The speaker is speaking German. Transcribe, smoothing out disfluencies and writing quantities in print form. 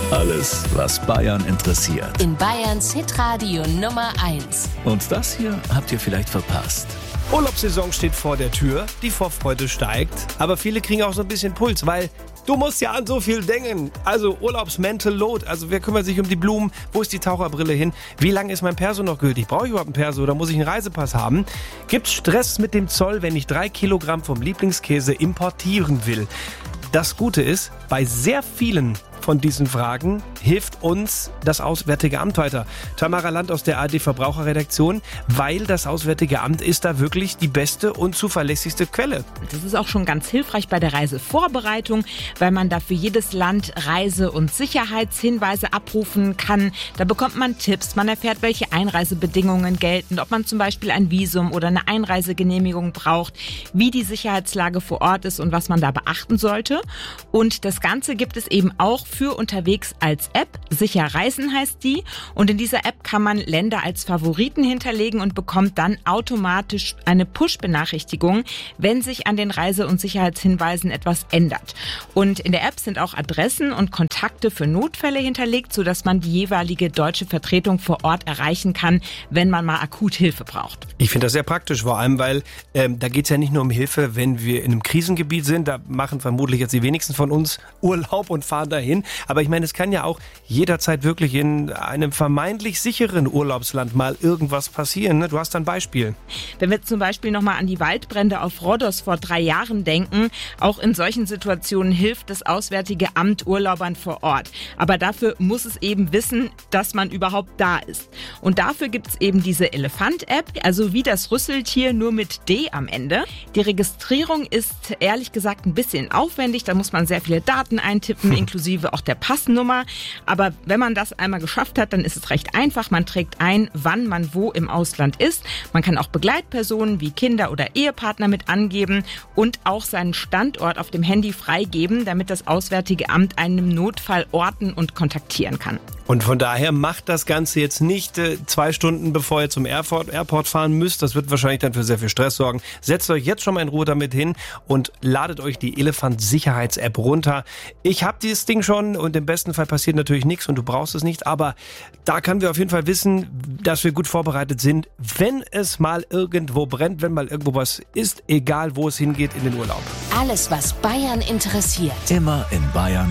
Alles, was Bayern interessiert. In Bayerns Hitradio Nummer 1. Und das hier habt ihr vielleicht verpasst. Urlaubssaison steht vor der Tür, die Vorfreude steigt, aber viele kriegen auch so ein bisschen Puls, weil du musst ja an so viel denken. Also Urlaubsmental Load, also wer kümmert sich um die Blumen, wo ist die Taucherbrille hin, wie lange ist mein Perso noch gültig, brauche ich überhaupt einen Perso oder muss ich einen Reisepass haben? Gibt's Stress mit dem Zoll, wenn ich 3 Kilogramm vom Lieblingskäse importieren will? Das Gute ist, bei sehr vielen von diesen Fragen hilft uns das Auswärtige Amt weiter. Tamara Land aus der ARD Verbraucherredaktion, weil das Auswärtige Amt ist da wirklich die beste und zuverlässigste Quelle. Das ist auch schon ganz hilfreich bei der Reisevorbereitung, weil man da für jedes Land Reise- und Sicherheitshinweise abrufen kann. Da bekommt man Tipps, man erfährt, welche Einreisebedingungen gelten, ob man zum Beispiel ein Visum oder eine Einreisegenehmigung braucht, wie die Sicherheitslage vor Ort ist und was man da beachten sollte. Und das Ganze gibt es eben auch für unterwegs als App. Sicher Reisen heißt die. Und in dieser App kann man Länder als Favoriten hinterlegen und bekommt dann automatisch eine Push-Benachrichtigung, wenn sich an den Reise- und Sicherheitshinweisen etwas ändert. Und in der App sind auch Adressen und Kontakte für Notfälle hinterlegt, sodass man die jeweilige deutsche Vertretung vor Ort erreichen kann, wenn man mal akut Hilfe braucht. Ich finde das sehr praktisch, vor allem, weil da geht es ja nicht nur um Hilfe, wenn wir in einem Krisengebiet sind. Da machen vermutlich jetzt die wenigsten von uns Urlaub und fahren dahin. Aber ich meine, es kann ja auch jederzeit wirklich in einem vermeintlich sicheren Urlaubsland mal irgendwas passieren. Ne? Du hast da ein Beispiel. Wenn wir zum Beispiel nochmal an die Waldbrände auf Rhodos vor 3 Jahren denken, auch in solchen Situationen hilft das Auswärtige Amt Urlaubern vor Ort. Aber dafür muss es eben wissen, dass man überhaupt da ist. Und dafür gibt es eben diese Elefant-App, also wie das Rüsseltier, nur mit D am Ende. Die Registrierung ist ehrlich gesagt ein bisschen aufwendig. Da muss man sehr viele Daten eintippen, inklusive auch der Passnummer. Aber wenn man das einmal geschafft hat, dann ist es recht einfach. Man trägt ein, wann man wo im Ausland ist. Man kann auch Begleitpersonen wie Kinder oder Ehepartner mit angeben und auch seinen Standort auf dem Handy freigeben, damit das Auswärtige Amt einen im Notfall orten und kontaktieren kann. Und von daher macht das Ganze jetzt nicht 2 Stunden, bevor ihr zum Airport fahren müsst. Das wird wahrscheinlich dann für sehr viel Stress sorgen. Setzt euch jetzt schon mal in Ruhe damit hin und ladet euch die Elefant-Sicherheits-App runter. Ich habe dieses Ding schon und im besten Fall passiert natürlich nichts und du brauchst es nicht. Aber da können wir auf jeden Fall wissen, dass wir gut vorbereitet sind, wenn es mal irgendwo brennt, wenn mal irgendwo was ist, egal wo es hingeht in den Urlaub. Alles, was Bayern interessiert. Immer in Bayern